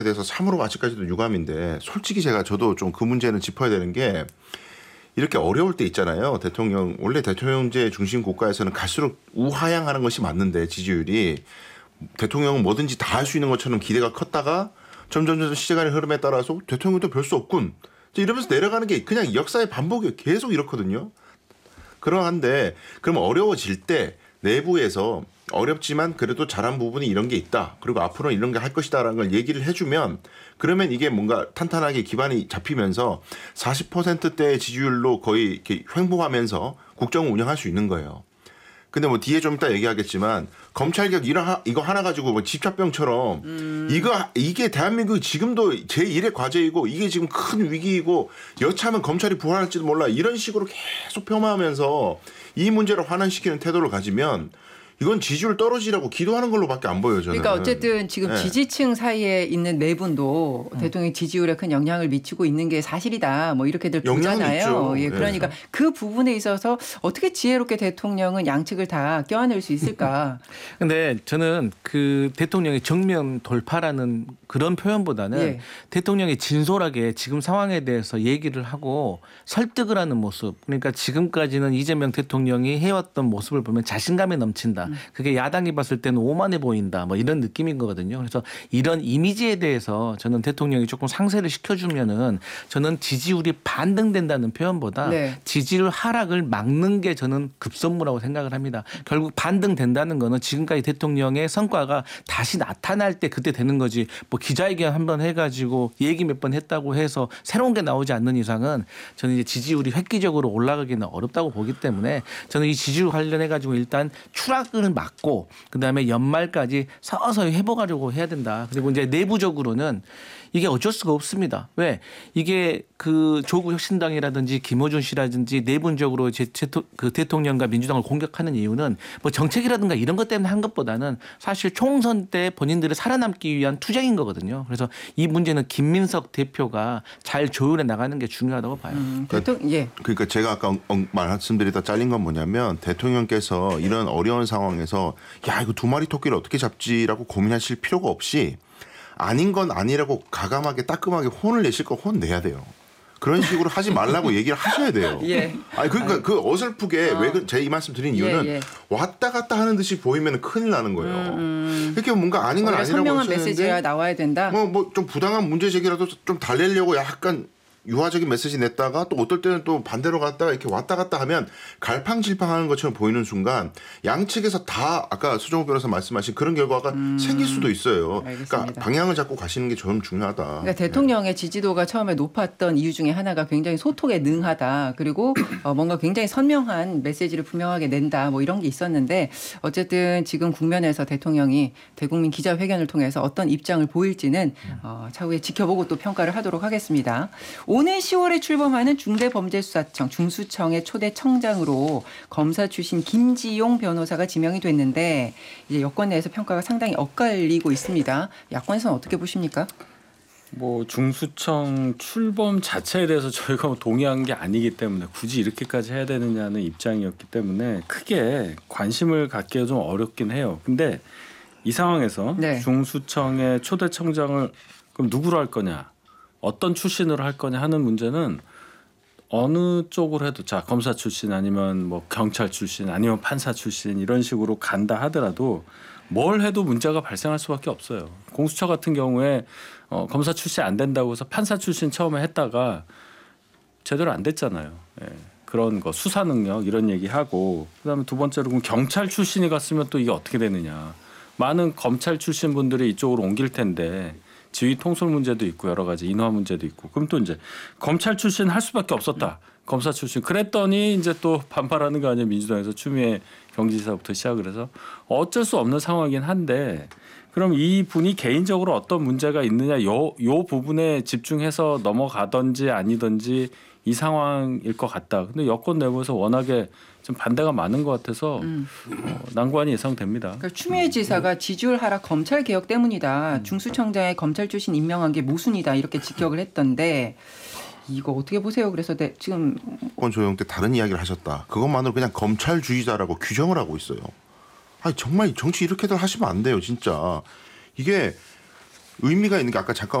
대해서 참으로 아직까지도 유감인데 솔직히 저도 좀 그 문제는 짚어야 되는 게 이렇게 어려울 때 있잖아요. 원래 대통령제 중심 국가에서는 갈수록 우하향하는 것이 맞는데 지지율이 대통령은 뭐든지 다 할 수 있는 것처럼 기대가 컸다가 점점 시간의 흐름에 따라서 대통령도 별 수 없군. 이러면서 내려가는 게 그냥 역사의 반복이 계속 이렇거든요. 그러한데 그럼 어려워질 때 내부에서 어렵지만 그래도 잘한 부분이 이런 게 있다. 그리고 앞으로는 이런 게 할 것이다라는 걸 얘기를 해주면 그러면 이게 뭔가 탄탄하게 기반이 잡히면서 40%대의 지지율로 거의 이렇게 횡보하면서 국정을 운영할 수 있는 거예요. 근데 뭐 뒤에 좀 이따 얘기하겠지만 검찰개혁 이거 하나 가지고 뭐 집착병처럼 이게 대한민국 지금도 제1의 과제이고 이게 지금 큰 위기이고 여차하면 검찰이 부활할지도 몰라 이런 식으로 계속 폄하하면서 이 문제를 환원시키는 태도를 가지면 이건 지지율 떨어지라고 기도하는 걸로밖에 안 보여요. 저는. 그러니까 어쨌든 지금 지지층 사이에 있는 내분도 대통령 지지율에 큰 영향을 미치고 있는 게 사실이다. 뭐 이렇게들 보잖아요. 예, 그러니까 그 부분에 있어서 어떻게 지혜롭게 대통령은 양측을 다 껴안을 수 있을까? 근데 저는 그 대통령의 정면 돌파라는 그런 표현보다는 대통령이 진솔하게 지금 상황에 대해서 얘기를 하고 설득을 하는 모습. 그러니까 지금까지는 이재명 대통령이 해왔던 모습을 보면 자신감에 넘친다. 그게 야당이 봤을 때는 오만해 보인다. 뭐 이런 느낌인 거거든요. 그래서 이런 이미지에 대해서 저는 대통령이 조금 상쇄를 시켜주면은 저는 지지율이 반등된다는 표현보다 지지율 하락을 막는 게 저는 급선무라고 생각을 합니다. 결국 반등된다는 거는 지금까지 대통령의 성과가 다시 나타날 때 그때 되는 거지. 뭐 기자회견 한번 해가지고 얘기 몇 번 했다고 해서 새로운 게 나오지 않는 이상은 저는 이제 지지율이 획기적으로 올라가기는 어렵다고 보기 때문에 저는 이 지지율 관련해가지고 일단 추락을 막고 그다음에 연말까지 서서히 회복하려고 해야 된다. 그리고 이제 내부적으로는 이게 어쩔 수가 없습니다. 왜? 이게 그 조국 혁신당이라든지 김어준 씨라든지 내분적으로 그 대통령과 민주당을 공격하는 이유는 뭐 정책이라든가 이런 것 때문에 한 것보다는 사실 총선 때 본인들이 살아남기 위한 투쟁인 거거든요. 그래서 이 문제는 김민석 대표가 잘 조율해 나가는 게 중요하다고 봐요. 그러니까 제가 아까 말씀드리다 잘린 건 뭐냐면 대통령께서 이런 어려운 상황에서 야 이거 두 마리 토끼를 어떻게 잡지라고 고민하실 필요가 없이 아닌 건 아니라고 가감하게 따끔하게 혼을 내실 거 혼 내야 돼요. 그런 식으로 하지 말라고 얘기를 하셔야 돼요. 그러니까 그 어설프게 왜 제가 이 말씀 드린 이유는 왔다 갔다 하는 듯이 보이면 큰일 나는 거예요. 이렇게 뭔가 아닌 건 아니라고 선명한 메시지가 나와야 된다. 뭐 좀 부당한 문제 제기라도 좀 달래려고 약간 유화적인 메시지 냈다가 또 어떨 때는 또 반대로 갔다가 이렇게 왔다 갔다 하면 갈팡질팡하는 것처럼 보이는 순간 양측에서 다 아까 수정욱 변호사 말씀하신 그런 결과가 생길 수도 있어요. 알겠습니다. 그러니까 방향을 잡고 가시는 게 좀 중요하다. 그러니까 대통령의 지지도가 처음에 높았던 이유 중에 하나가 굉장히 소통에 능하다. 그리고 뭔가 굉장히 선명한 메시지를 분명하게 낸다. 뭐 이런 게 있었는데 어쨌든 지금 국면에서 대통령이 대국민 기자회견을 통해서 어떤 입장을 보일지는 차후에 지켜보고 또 평가를 하도록 하겠습니다. 오는 10월에 출범하는 중대범죄수사청 중수청의 초대 청장으로 검사 출신 김지용 변호사가 지명이 됐는데 이제 여권 내에서 평가가 상당히 엇갈리고 있습니다. 야권에서는 어떻게 보십니까? 뭐 중수청 출범 자체에 대해서 저희가 동의한 게 아니기 때문에 굳이 이렇게까지 해야 되느냐는 입장이었기 때문에 크게 관심을 갖기가 좀 어렵긴 해요. 근데 이 상황에서 중수청의 초대 청장을 그럼 누구로 할 거냐? 어떤 출신으로 할 거냐 하는 문제는 어느 쪽으로 해도 자 검사 출신 아니면 뭐 경찰 출신 아니면 판사 출신 이런 식으로 간다 하더라도 뭘 해도 문제가 발생할 수밖에 없어요. 공수처 같은 경우에 검사 출신 안 된다고 해서 판사 출신 처음에 했다가 제대로 안 됐잖아요. 그런 거 수사 능력 이런 얘기하고 그다음에 두 번째로 그럼 경찰 출신이 갔으면 또 이게 어떻게 되느냐. 많은 검찰 출신 분들이 이쪽으로 옮길 텐데 지휘 통솔 문제도 있고 여러 가지 인화 문제도 있고 그럼 또 이제 검찰 출신 할 수밖에 없었다. 검사 출신 그랬더니 이제 또 반발하는 거 아니에요. 민주당에서 추미애 경기지사부터 시작을 해서 어쩔 수 없는 상황이긴 한데 그럼 이 분이 개인적으로 어떤 문제가 있느냐 요 부분에 집중해서 넘어가든지 아니든지 이 상황일 것 같다. 근데 여권 내부에서 워낙에 좀 반대가 많은 것 같아서 난관이 예상됩니다. 그러니까 추미애 지사가 지지율 하락 검찰 개혁 때문이다. 중수청장에 검찰 출신 임명한 게 모순이다. 이렇게 직격을 했던데 이거 어떻게 보세요? 그래서 지금 권 조영 때 다른 이야기를 하셨다. 그것만으로 그냥 검찰주의자라고 규정을 하고 있어요. 아니 정말 정치 이렇게들 하시면 안 돼요. 진짜. 이게 의미가 있는 게 아까 잠깐